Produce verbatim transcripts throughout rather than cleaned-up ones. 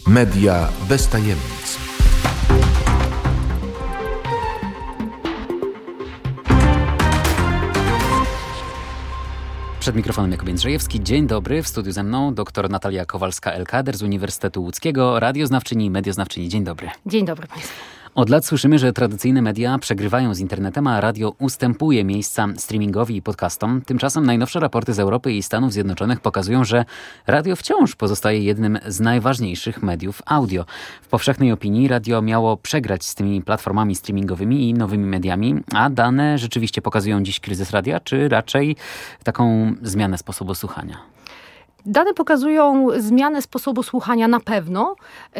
Media bez tajemnic. Przed mikrofonem Jakub Jędrzejewski. Dzień dobry. W studiu ze mną dr Natalia Kowalska-Elkader z Uniwersytetu Łódzkiego, radioznawczyni i medioznawczyni. Dzień dobry. Dzień dobry Państwu. Od lat słyszymy, że tradycyjne media przegrywają z internetem, a radio ustępuje miejsca streamingowi i podcastom. Tymczasem najnowsze raporty z Europy i Stanów Zjednoczonych pokazują, że radio wciąż pozostaje jednym z najważniejszych mediów audio. W powszechnej opinii radio miało przegrać z tymi platformami streamingowymi i nowymi mediami, a dane rzeczywiście pokazują dziś kryzys radia, czy raczej taką zmianę sposobu słuchania? Dane pokazują zmianę sposobu słuchania na pewno.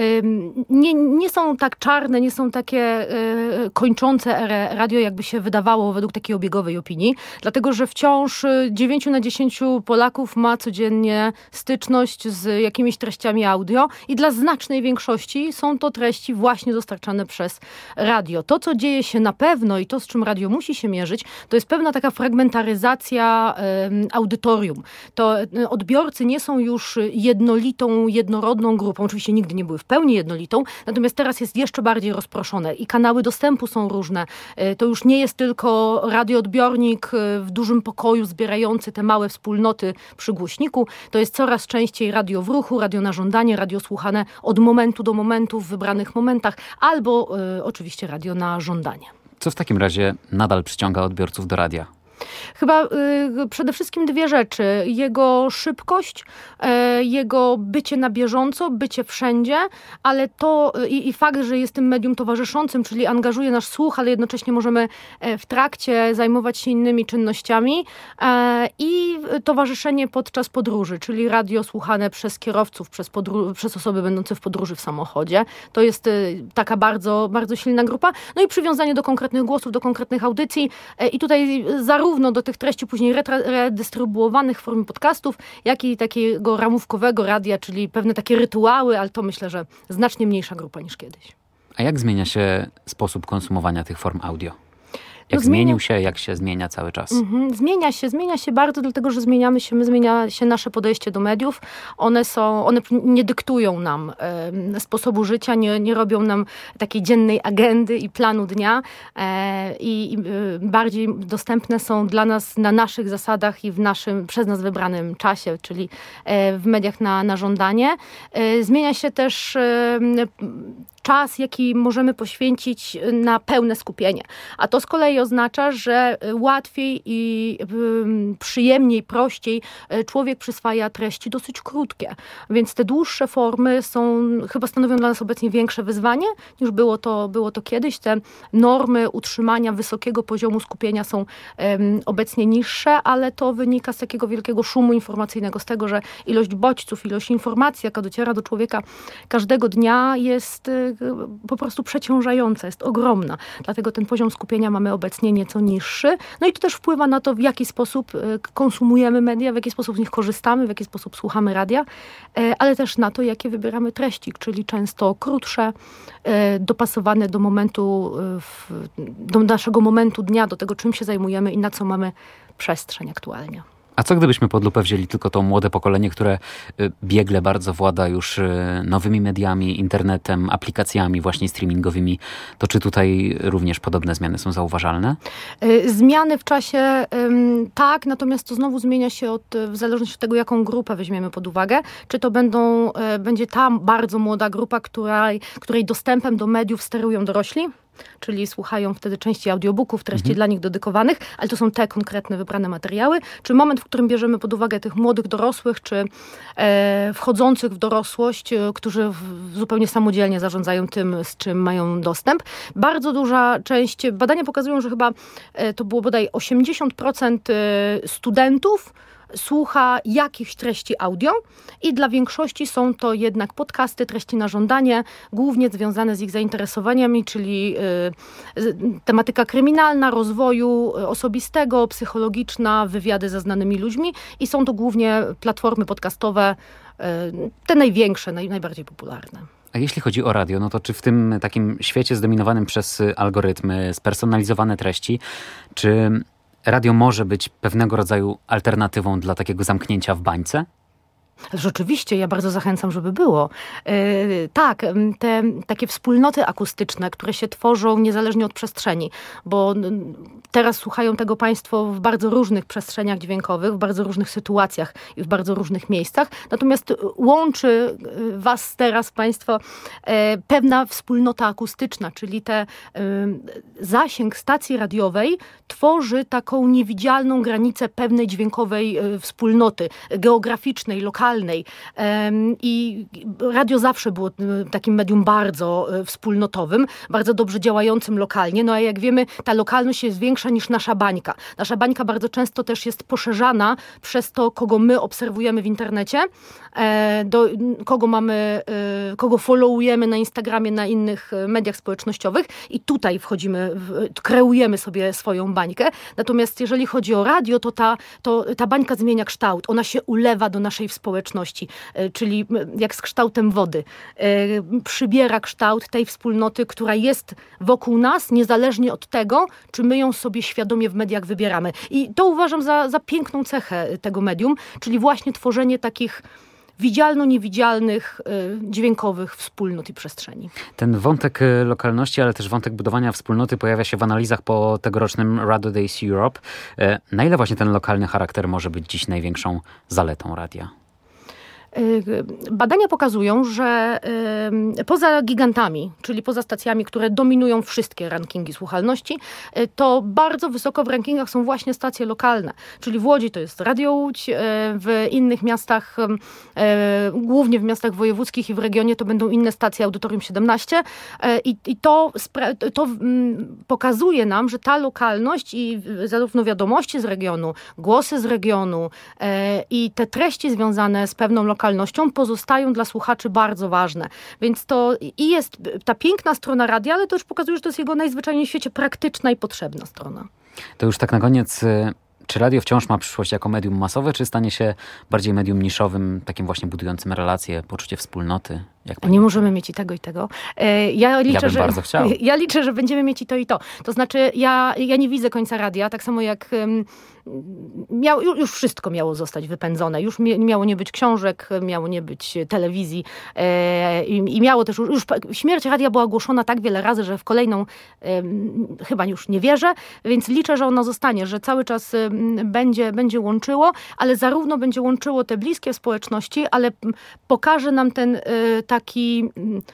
Nie, nie są tak czarne, nie są takie kończące erę radio, jakby się wydawało według takiej obiegowej opinii. Dlatego, że wciąż dziewięć na dziesięć Polaków ma codziennie styczność z jakimiś treściami audio i dla znacznej większości są to treści właśnie dostarczane przez radio. To, co dzieje się na pewno i to, z czym radio musi się mierzyć, to jest pewna taka fragmentaryzacja audytorium. To odbiorcy nie są już jednolitą, jednorodną grupą. Oczywiście nigdy nie były w pełni jednolitą, natomiast teraz jest jeszcze bardziej rozproszone i kanały dostępu są różne. To już nie jest tylko radioodbiornik w dużym pokoju zbierający te małe wspólnoty przy głośniku. To jest coraz częściej radio w ruchu, radio na żądanie, radio słuchane od momentu do momentu w wybranych momentach, albo y, oczywiście radio na żądanie. Co w takim razie nadal przyciąga odbiorców do radia? Chyba y, przede wszystkim dwie rzeczy. Jego szybkość, y, jego bycie na bieżąco, bycie wszędzie, ale to y, i fakt, że jest tym medium towarzyszącym, czyli angażuje nasz słuch, ale jednocześnie możemy w trakcie zajmować się innymi czynnościami y, i towarzyszenie podczas podróży, czyli radio słuchane przez kierowców, przez, podró- przez osoby będące w podróży w samochodzie. To jest y, taka bardzo, bardzo silna grupa. No i przywiązanie do konkretnych głosów, do konkretnych audycji y, i tutaj zarówno Zarówno do tych treści później redystrybuowanych w formie podcastów, jak i takiego ramówkowego radia, czyli pewne takie rytuały, ale to myślę, że znacznie mniejsza grupa niż kiedyś. A jak zmienia się sposób konsumowania tych form audio? Jak No, zmienił się, jak się zmienia cały czas? Mhm. Zmienia się, zmienia się bardzo, dlatego że zmieniamy się, my zmienia się nasze podejście do mediów. One są, one nie dyktują nam e, sposobu życia, nie, nie robią nam takiej dziennej agendy i planu dnia e, i, i bardziej dostępne są dla nas na naszych zasadach i w naszym, przez nas wybranym czasie, czyli e, w mediach na, na żądanie. E, zmienia się też e, czas, jaki możemy poświęcić na pełne skupienie. A to z kolei oznacza, że łatwiej i przyjemniej, prościej człowiek przyswaja treści dosyć krótkie. Więc te dłuższe formy są, chyba stanowią dla nas obecnie większe wyzwanie, niż było to, było to kiedyś. Te normy utrzymania wysokiego poziomu skupienia są um, obecnie niższe, ale to wynika z takiego wielkiego szumu informacyjnego, z tego, że ilość bodźców, ilość informacji, jaka dociera do człowieka każdego dnia, jest po prostu przeciążająca, jest ogromna. Dlatego ten poziom skupienia mamy obecnie nieco niższy. No i to też wpływa na to, w jaki sposób konsumujemy media, w jaki sposób z nich korzystamy, w jaki sposób słuchamy radia, ale też na to, jakie wybieramy treści, czyli często krótsze, dopasowane do momentu, do naszego momentu dnia, do tego, czym się zajmujemy i na co mamy przestrzeń aktualnie. A co gdybyśmy pod lupę wzięli tylko to młode pokolenie, które biegle bardzo włada już nowymi mediami, internetem, aplikacjami właśnie streamingowymi, to czy tutaj również podobne zmiany są zauważalne? Zmiany w czasie tak, natomiast to znowu zmienia się od, w zależności od tego, jaką grupę weźmiemy pod uwagę. Czy to będą, będzie ta bardzo młoda grupa, której, której dostępem do mediów sterują dorośli? Czyli słuchają wtedy części audiobooków, treści mhm. dla nich dedykowanych, ale to są te konkretne wybrane materiały. Czy moment, w którym bierzemy pod uwagę tych młodych dorosłych, czy e, wchodzących w dorosłość, e, którzy w, zupełnie samodzielnie zarządzają tym, z czym mają dostęp. Bardzo duża część, badania pokazują, że chyba e, to było bodaj osiemdziesiąt procent studentów słucha jakichś treści audio i dla większości są to jednak podcasty, treści na żądanie, głównie związane z ich zainteresowaniami, czyli y, tematyka kryminalna, rozwoju osobistego, psychologiczna, wywiady ze znanymi ludźmi i są to głównie platformy podcastowe, y, te największe, naj, najbardziej popularne. A jeśli chodzi o radio, no to czy w tym takim świecie zdominowanym przez algorytmy, spersonalizowane treści, czy radio może być pewnego rodzaju alternatywą dla takiego zamknięcia w bańce? Rzeczywiście, ja bardzo zachęcam, żeby było. Yy, tak, te takie wspólnoty akustyczne, które się tworzą niezależnie od przestrzeni, bo teraz słuchają tego Państwo w bardzo różnych przestrzeniach dźwiękowych, w bardzo różnych sytuacjach i w bardzo różnych miejscach. Natomiast łączy Was teraz, Państwo, yy, pewna wspólnota akustyczna, czyli te yy, zasięg stacji radiowej tworzy taką niewidzialną granicę pewnej dźwiękowej yy, wspólnoty, geograficznej, lokalnej. I radio zawsze było takim medium bardzo wspólnotowym, bardzo dobrze działającym lokalnie. No a jak wiemy, ta lokalność jest większa niż nasza bańka. Nasza bańka bardzo często też jest poszerzana przez to, kogo my obserwujemy w internecie, do, kogo mamy, kogo followujemy na Instagramie, na innych mediach społecznościowych i tutaj wchodzimy, kreujemy sobie swoją bańkę. Natomiast jeżeli chodzi o radio, to ta, to ta bańka zmienia kształt. Ona się ulewa do naszej społeczności, czyli jak z kształtem wody. Przybiera kształt tej wspólnoty, która jest wokół nas, niezależnie od tego, czy my ją sobie świadomie w mediach wybieramy. I to uważam za, za piękną cechę tego medium, czyli właśnie tworzenie takich widzialno-niewidzialnych, dźwiękowych wspólnot i przestrzeni. Ten wątek lokalności, ale też wątek budowania wspólnoty pojawia się w analizach po tegorocznym Radio Days Europe. Na ile właśnie ten lokalny charakter może być dziś największą zaletą radia? Badania pokazują, że poza gigantami, czyli poza stacjami, które dominują wszystkie rankingi słuchalności, to bardzo wysoko w rankingach są właśnie stacje lokalne. Czyli w Łodzi to jest Radio Łódź, w innych miastach, głównie w miastach wojewódzkich i w regionie to będą inne stacje, Audytorium siedemnaście. I, i to, to pokazuje nam, że ta lokalność i zarówno wiadomości z regionu, głosy z regionu i te treści związane z pewną lokalnością pozostają dla słuchaczy bardzo ważne. Więc to i jest ta piękna strona radia, ale to już pokazuje, że to jest jego najzwyczajniej w świecie praktyczna i potrzebna strona. To już tak na koniec, czy radio wciąż ma przyszłość jako medium masowe, czy stanie się bardziej medium niszowym, takim właśnie budującym relacje, poczucie wspólnoty? Jak nie możemy mieć i tego, i tego. Ja liczę, ja bym że, bardzo chciał. Ja liczę, że będziemy mieć i to, i to. To znaczy, ja, ja nie widzę końca radia, tak samo jak miał, już wszystko miało zostać wypędzone. Już miało nie być książek, miało nie być telewizji i, i miało też już, już śmierć radia była ogłoszona tak wiele razy, że w kolejną chyba już nie wierzę, więc liczę, że ono zostanie, że cały czas będzie, będzie łączyło, ale zarówno będzie łączyło te bliskie społeczności, ale pokaże nam ten taki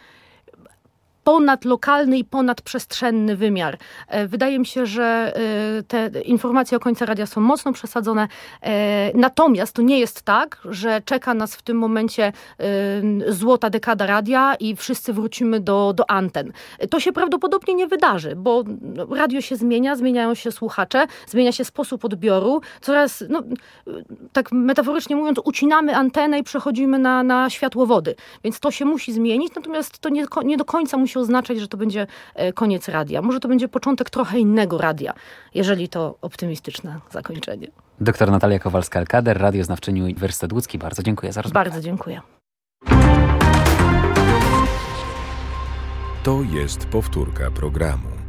ponadlokalny i ponadprzestrzenny wymiar. Wydaje mi się, że te informacje o końcu radia są mocno przesadzone. Natomiast to nie jest tak, że czeka nas w tym momencie złota dekada radia i wszyscy wrócimy do, do anten. To się prawdopodobnie nie wydarzy, bo radio się zmienia, zmieniają się słuchacze, zmienia się sposób odbioru. Coraz, no, tak metaforycznie mówiąc, ucinamy antenę i przechodzimy na, na światłowody. Więc to się musi zmienić, natomiast to nie, nie do końca musi oznaczać, że to będzie koniec radia. Może to będzie początek trochę innego radia, jeżeli to optymistyczne zakończenie. Doktor Natalia Kowalska-Elkader, radioznawczyni Uniwersytet Łódzki. Bardzo dziękuję za rozmowę. Bardzo dziękuję. To jest powtórka programu.